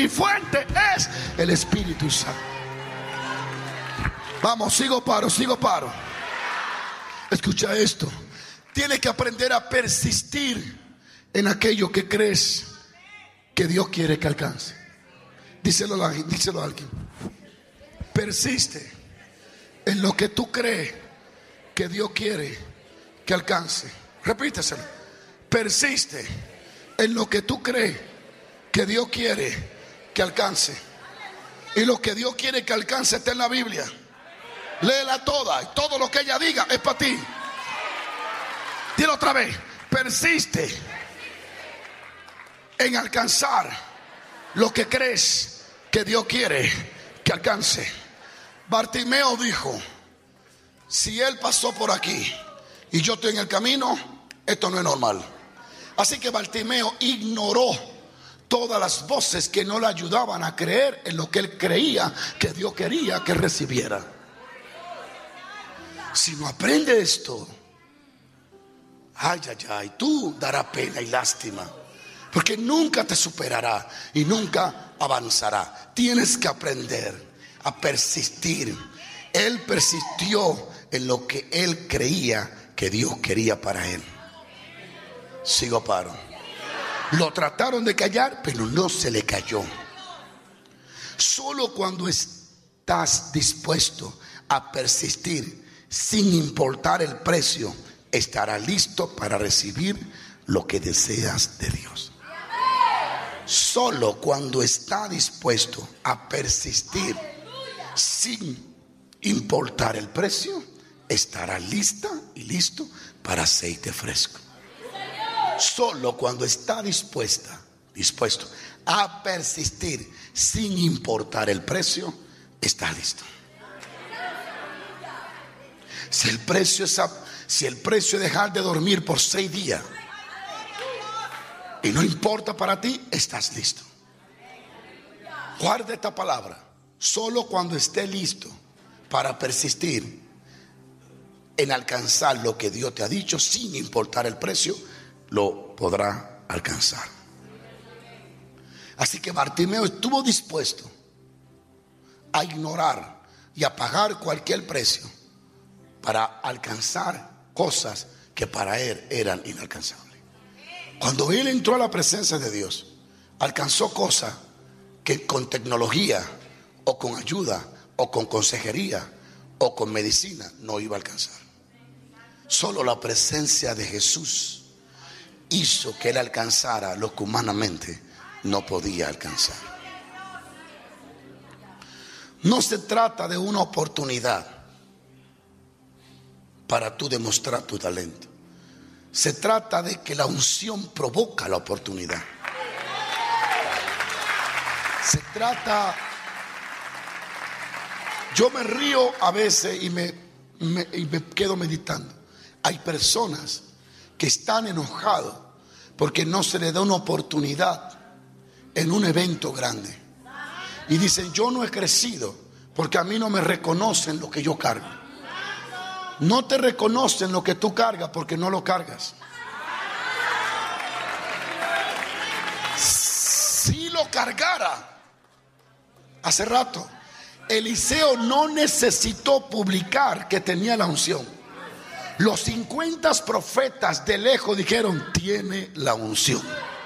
mi fuente es el Espíritu Santo. Vamos, sigo paro. Escucha esto. Tienes que aprender a persistir en aquello que crees que Dios quiere que alcance. Díselo a alguien. Persiste en lo que tú crees que Dios quiere que alcance. Repíteselo. Persiste en lo que tú crees que Dios quiere que alcance. Y lo que Dios quiere que alcance está en la Biblia. Léela toda y todo lo que ella diga es para ti. Dilo otra vez. Persiste en alcanzar lo que crees que Dios quiere que alcance. Bartimeo dijo: si él pasó por aquí y yo estoy en el camino, esto no es normal. Así que Bartimeo ignoró todas las voces que no le ayudaban a creer en lo que él creía que Dios quería que recibiera. Si no aprende esto, tú darás pena y lástima, porque nunca te superará y nunca avanzará. Tienes que aprender a persistir. Él persistió en lo que él creía que Dios quería para él. Sigo paro. Lo trataron de callar, pero no se le cayó. Solo cuando estás dispuesto a persistir, sin importar el precio, estarás listo para recibir lo que deseas de Dios. Solo cuando está dispuesto a persistir, sin importar el precio, estará lista y listo para aceite fresco. Solo cuando está dispuesto a persistir, sin importar el precio, está listo. Si el precio es dejar de dormir por 6 días y no importa para ti, estás listo. Guarda esta palabra. Solo cuando esté listo para persistir en alcanzar lo que Dios te ha dicho, sin importar el precio, lo podrá alcanzar. Así que Bartimeo estuvo dispuesto a ignorar y a pagar cualquier precio para alcanzar cosas que para él eran inalcanzables. Cuando él entró a la presencia de Dios, alcanzó cosas que con tecnología o con ayuda o con consejería o con medicina no iba a alcanzar. Solo la presencia de Jesús hizo que él alcanzara lo que humanamente no podía alcanzar. No se trata de una oportunidad para tú demostrar tu talento. Se trata de que la unción provoca la oportunidad. Se trata. Yo me río a veces y me quedo meditando. Hay personas que están enojados porque no se les da una oportunidad en un evento grande. Y dicen: yo no he crecido porque a mí no me reconocen lo que yo cargo. No te reconocen lo que tú cargas porque no lo cargas. Si lo cargara, hace rato Eliseo no necesitó publicar que tenía la unción. Los 50 profetas de lejos dijeron: tiene la unción.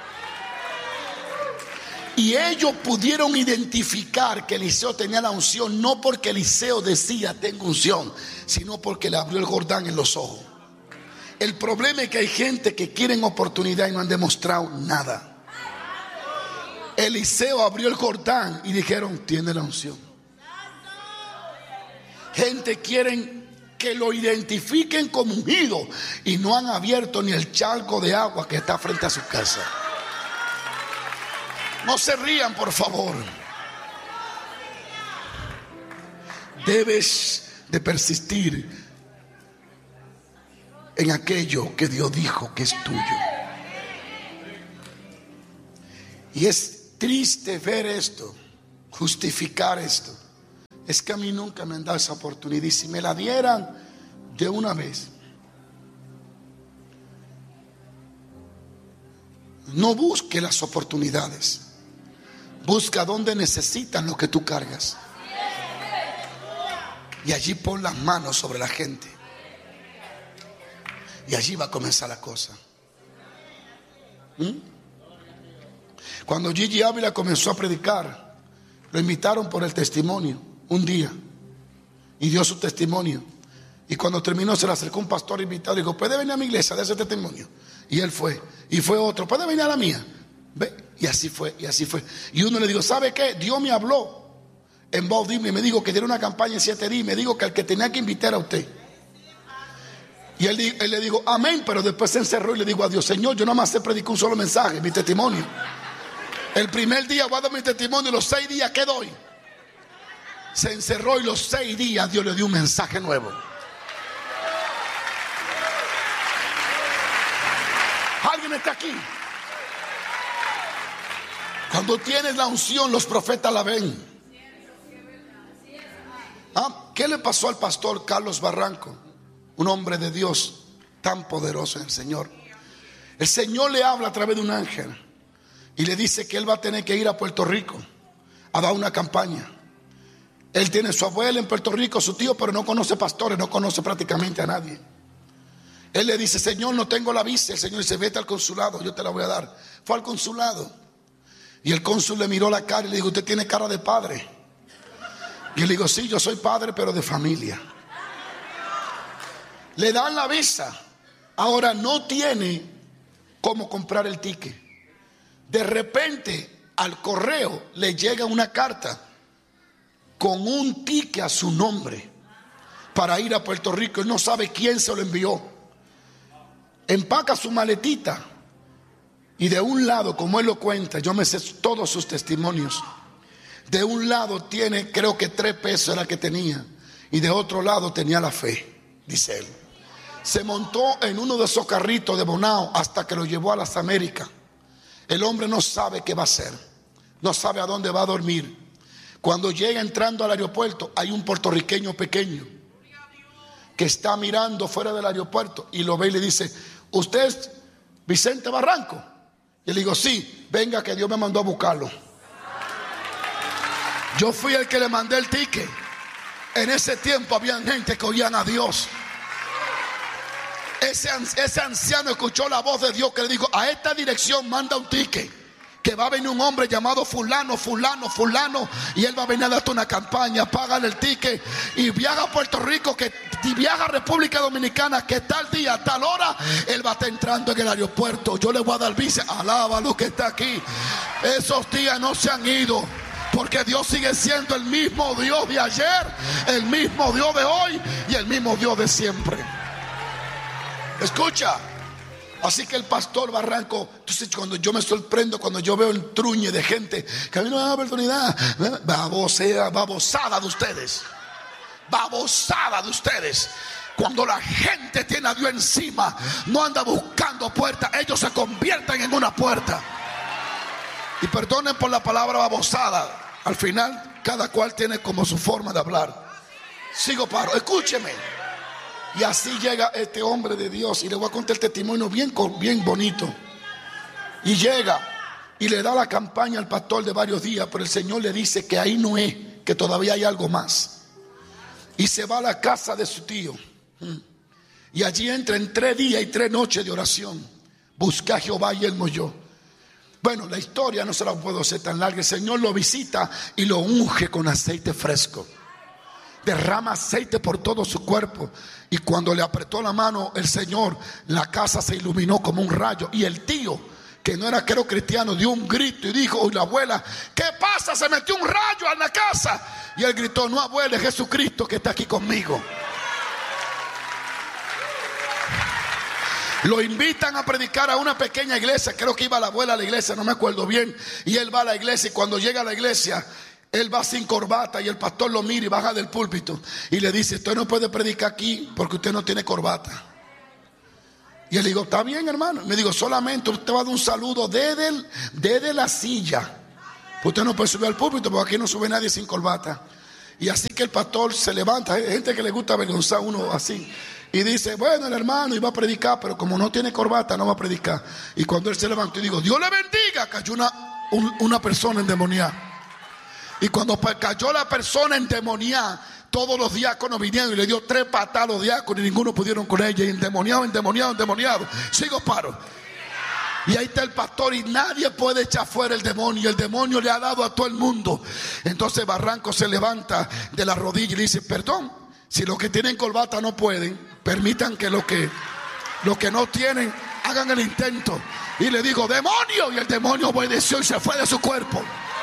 Y ellos pudieron identificar que Eliseo tenía la unción, no porque Eliseo decía tengo unción, sino porque le abrió el Jordán en los ojos. El problema es que hay gente que quieren oportunidad y no han demostrado nada. Eliseo abrió el Jordán y dijeron: tiene la unción. Gente quieren que lo identifiquen como ungido y no han abierto ni el charco de agua que está frente a su casa. No se rían, por favor. Debes de persistir en aquello que Dios dijo que es tuyo. Y es triste ver esto, justificar esto. Es que a mí nunca me han dado esa oportunidad, y si me la dieran de una vez. No busque las oportunidades, Busca donde necesitan lo que tú cargas. Y allí pon las manos sobre la gente. Y allí va a comenzar la cosa. Cuando Gigi Ávila comenzó a predicar, lo invitaron por el testimonio un día y dio su testimonio. Y cuando terminó se le acercó un pastor invitado y dijo: ¿puede venir a mi iglesia de ese testimonio? Y él fue. Y fue otro: ¿puede venir a la mía? ¿Ve? Y así fue, y así fue. Y uno le dijo: ¿sabe qué? Dios me habló en voz y me dijo que diera una campaña en 7 días. Y me dijo que al que tenía que invitar a usted. Y él le dijo: amén. Pero después se encerró y le dijo a Dios: Señor, yo nada más sé predicar un solo mensaje, mi testimonio. El primer día voy a dar mi testimonio, y los 6 días ¿qué doy? Se encerró y los 6 días Dios le dio un mensaje nuevo. ¿Alguien está aquí? Cuando tienes la unción, los profetas la ven. ¿Qué le pasó al pastor Carlos Barranco? Un hombre de Dios tan poderoso en el Señor. El Señor le habla a través de un ángel y le dice que él va a tener que ir a Puerto Rico a dar una campaña. Él tiene su abuela en Puerto Rico, su tío, pero no conoce pastores, no conoce prácticamente a nadie. Él le dice: Señor, no tengo la visa. El Señor dice: vete al consulado, yo te la voy a dar. Fue al consulado y el cónsul le miró la cara y le dijo: usted tiene cara de padre. Y él le dijo: sí, yo soy padre, pero de familia. Le dan la visa. Ahora no tiene cómo comprar el ticket. De repente al correo le llega una carta con un ticket a su nombre para ir a Puerto Rico. Él no sabe quién se lo envió. Empaca su maletita y de un lado, como él lo cuenta, yo me sé todos sus testimonios. De un lado tiene, creo que 3 pesos era que tenía, y de otro lado tenía la fe, dice él. Se montó en uno de esos carritos de Bonao hasta que lo llevó a las Américas. El hombre no sabe qué va a hacer, no sabe a dónde va a dormir. Cuando llega entrando al aeropuerto, hay un puertorriqueño pequeño que está mirando fuera del aeropuerto y lo ve y le dice: ¿usted es Vicente Barranco? Y le digo: sí, venga que Dios me mandó a buscarlo. Yo fui el que le mandé el ticket. En ese tiempo había gente que oían a Dios. Ese anciano escuchó la voz de Dios que le dijo: a esta dirección manda un ticket, que va a venir un hombre llamado fulano, fulano, fulano, y él va a venir a darte una campaña. Págale el ticket y viaja a Puerto Rico, y viaja a República Dominicana, que tal día, tal hora él va a estar entrando en el aeropuerto. Yo le voy a dar visa. Alaba a Luz que está aquí. Esos días no se han ido, porque Dios sigue siendo el mismo Dios de ayer, el mismo Dios de hoy y el mismo Dios de siempre. Escucha. Así que el pastor Barranco, entonces cuando yo me sorprendo, cuando yo veo el truñe de gente que a mí no me da oportunidad, babosada de ustedes, babosada de ustedes. Cuando la gente tiene a Dios encima, no anda buscando puertas, ellos se convierten en una puerta. Y perdonen por la palabra babosada, al final cada cual tiene como su forma de hablar. Sigo paro, escúcheme. Y así llega este hombre de Dios, y le voy a contar el testimonio bien bonito. Y llega y le da la campaña al pastor de varios días, pero el Señor le dice que ahí no es, que todavía hay algo más. Y se va a la casa de su tío, y allí entra en 3 días y 3 noches de oración. Busca a Jehová y él me oyó. Bueno, la historia no se la puedo hacer tan larga. El Señor lo visita y lo unge con aceite fresco. Derrama aceite por todo su cuerpo. Y cuando le apretó la mano el Señor, la casa se iluminó como un rayo. Y el tío, que no era creo cristiano, dio un grito y dijo: y la abuela: ¿qué pasa? Se metió un rayo en la casa. Y él gritó: no, abuela, es Jesucristo que está aquí conmigo. Lo invitan a predicar a una pequeña iglesia. Creo que iba la abuela a la iglesia, no me acuerdo bien. Y él va a la iglesia, y cuando llega a la iglesia, él va sin corbata, y el pastor lo mira y baja del púlpito y le dice: usted no puede predicar aquí porque usted no tiene corbata. Y él le digo: está bien, hermano. Me digo: solamente usted va a dar un saludo desde la silla. Usted no puede subir al púlpito porque aquí no sube nadie sin corbata. Y así que el pastor se levanta. Hay gente que le gusta avergonzar a uno así. Y dice: bueno, el hermano iba a predicar, pero como no tiene corbata no va a predicar. Y cuando él se levantó y digo: Dios le bendiga, cayó una una persona endemoniada. Y cuando cayó la persona endemoniada, todos los diáconos vinieron y le dio 3 patadas a los diáconos y ninguno pudieron con ella. Y endemoniado. Sigo paro. Y ahí está el pastor y nadie puede echar fuera el demonio. Y el demonio le ha dado a todo el mundo. Entonces Barranco se levanta de la rodilla y le dice: perdón, si los que tienen corbata no pueden, permitan que los que no tienen hagan el intento. Y le digo: demonio. Y el demonio obedeció y se fue de su cuerpo.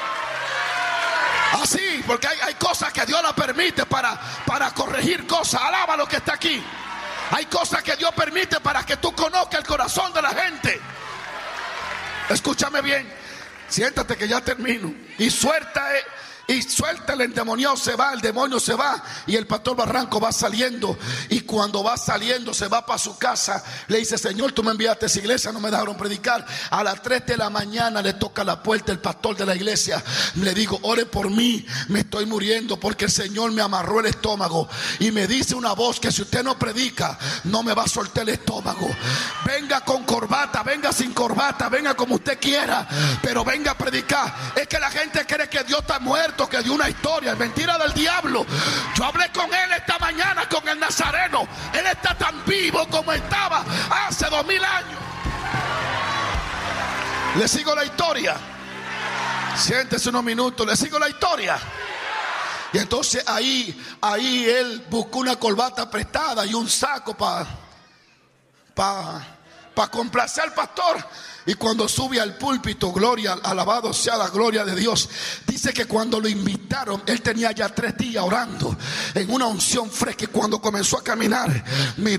Así, porque hay cosas que Dios la permite para corregir cosas. Alaba lo que está aquí. Hay cosas que Dios permite para que tú conozcas el corazón de la gente. Escúchame bien. Siéntate que ya termino. Y suelta el endemoniado, se va, el demonio se va. Y el pastor Barranco va saliendo. Y cuando va saliendo, se va para su casa. Le dice: Señor, tú me enviaste a esa iglesia, no me dejaron predicar. A las 3 de la mañana le toca la puerta el pastor de la iglesia. Le digo: ore por mí, me estoy muriendo porque el Señor me amarró el estómago. Y me dice una voz que si usted no predica, no me va a soltar el estómago. Venga con corbata, venga sin corbata, venga como usted quiera, pero venga a predicar. Es que la gente cree que Dios está muerto, que dio una historia, es mentira del diablo. Yo hablé con él esta mañana, con el Nazareno. Él está tan vivo como estaba hace 2000 años. Le sigo la historia. Siéntese unos minutos, le sigo la historia. Y entonces ahí él buscó una corbata prestada y un saco para complacer al pastor. Y cuando sube al púlpito, gloria, alabado sea la gloria de Dios. Dice que cuando lo invitaron, él tenía ya 3 días orando en una unción fresca. Y cuando comenzó a caminar,